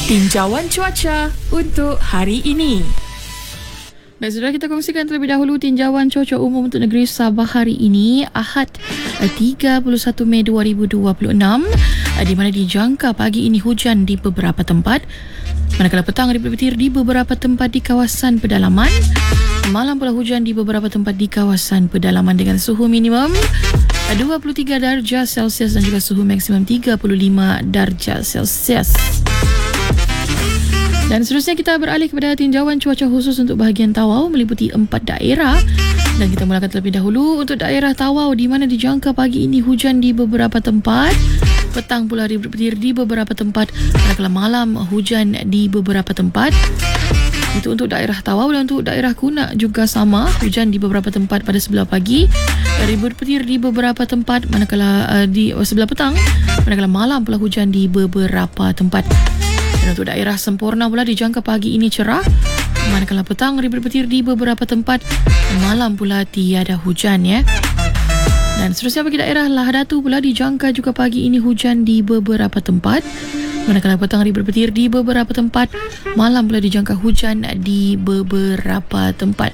Tinjauan cuaca untuk hari ini. Baik, saudara, kita kongsikan terlebih dahulu tinjauan cuaca umum untuk negeri Sabah hari ini, Ahad 31 Mei 2026, di mana dijangka pagi ini hujan di beberapa tempat, manakala petang dipetir di beberapa tempat di kawasan pedalaman, malam pula hujan di beberapa tempat di kawasan pedalaman dengan suhu minimum 23 darjah Celsius dan juga suhu maksimum 35 darjah Celsius. Dan seterusnya kita beralih kepada tinjauan cuaca khusus untuk bahagian Tawau meliputi 4 daerah. Dan kita mulakan terlebih dahulu untuk daerah Tawau, di mana dijangka pagi ini hujan di beberapa tempat, petang pula berpetir di beberapa tempat, manakala malam hujan di beberapa tempat. Itu untuk daerah Tawau. Dan untuk daerah Kunak juga sama, hujan di beberapa tempat pada sebelah pagi, berpetir di beberapa tempat manakala di sebelah petang, manakala malam pula hujan di beberapa tempat. Dan untuk daerah Semporna pula dijangka pagi ini cerah, manakala petang berpetir di beberapa tempat, malam pula tiada hujan ya. Dan seterusnya bagi daerah Lahadatu pula dijangka juga pagi ini hujan di beberapa tempat, manakala petang berpetir di beberapa tempat, malam pula dijangka hujan di beberapa tempat.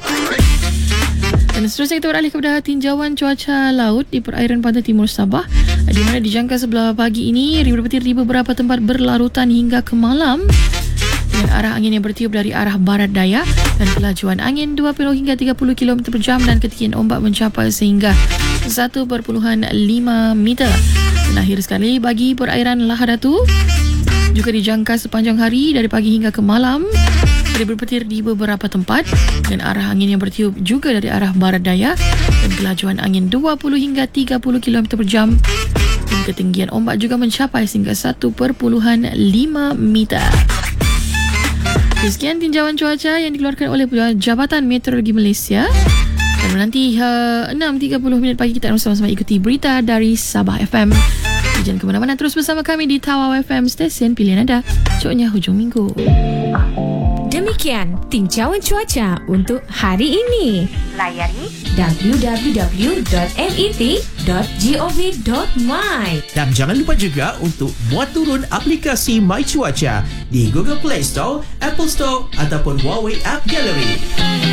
Dan seterusnya kita beralih kepada tinjauan cuaca laut di perairan pantai timur Sabah, di mana dijangka sebelah pagi ini berpetir di beberapa tempat berlarutan hingga ke malam, dengan arah angin yang bertiup dari arah barat daya dan kelajuan angin 20 hingga 30 km per jam dan ketinggian ombak mencapai sehingga 1.5 meter. Dan akhir sekali bagi perairan Lahadatu juga dijangka sepanjang hari dari pagi hingga ke malam berpetir di beberapa tempat dan arah angin yang bertiup juga dari arah barat daya dan kelajuan angin 20 hingga 30 km per jam dan ketinggian ombak juga mencapai sehingga 1.5 meter. Sekian tinjauan cuaca yang dikeluarkan oleh Jabatan Meteorologi Malaysia. Dan nanti 6.30 pagi kita akan sama-sama ikuti berita dari Sabah FM. Jangan ke mana-mana, terus bersama kami di Tawau FM, stesen pilihan anda, coknya hujung minggu. Demikian tinjauan cuaca untuk hari ini. Layari www.met.gov.my. Dan jangan lupa juga untuk buat turun aplikasi My Cuaca di Google Play Store, Apple Store ataupun Huawei App Gallery.